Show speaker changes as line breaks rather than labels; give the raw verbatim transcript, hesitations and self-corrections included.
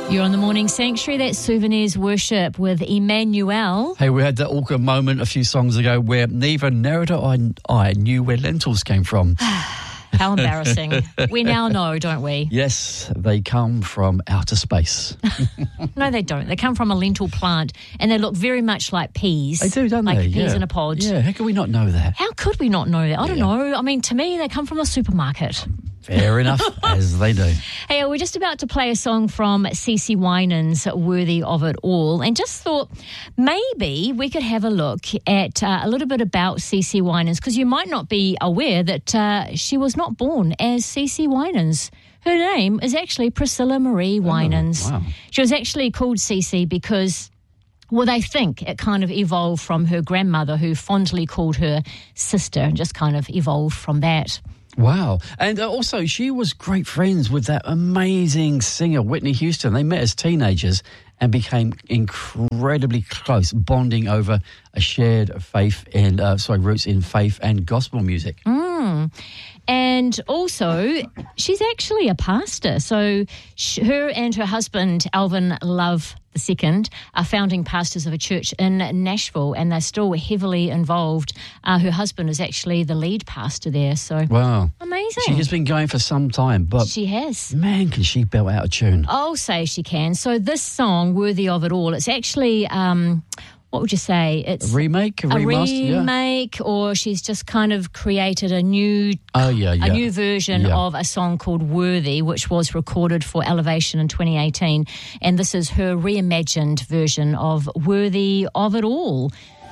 You're on the Morning Sanctuary. That's Souvenirs Worship with Emmanuel.
Hey, we had that awkward moment a few songs ago where neither Nerida or I knew where lentils came from.
How embarrassing. We now know, don't we?
Yes, they come from outer space.
No, they don't. They come from a lentil plant and they look very much like peas.
They do, don't
like
they?
Like peas
yeah.
in a pod.
Yeah, how can we not know that?
How could we not know that? I don't
Yeah.
know. I mean, to me, they come from a supermarket.
Fair enough, as they do.
Hey, we're just about to play a song from CeCe Winans, Worthy of It All, and just thought maybe we could have a look at uh, a little bit about CeCe Winans, because you might not be aware that uh, she was not born as CeCe Winans. Her name is actually Priscilla Marie Winans.
Oh, wow.
She was actually called CeCe because, well, they think it kind of evolved from her grandmother, who fondly called her sister, and just kind of evolved from that.
Wow. And uh, also, she was great friends with that amazing singer, Whitney Houston. They met as teenagers and became incredibly close, bonding over a shared faith and, uh, sorry, roots in faith and gospel music.
Mm. And also, she's actually a pastor. So sh- her and her husband, Alvin Love the Second, are founding pastors of a church in Nashville, and they're still heavily involved. Uh, her husband is actually the lead pastor there. So
Wow.
amazing.
She has been going for some time, but
She has.
man, can she belt out a tune.
I'll say she can. So this song, Worthy of It All, it's actually, um, what would you say? It's
A remake, a,
a
remaster, yeah.
remake, or she's just kind of created a new
Oh, yeah, yeah.
a new version
Yeah.
of a song called Worthy, which was recorded for Elevation in twenty eighteen. And this is her reimagined version of Worthy of It All.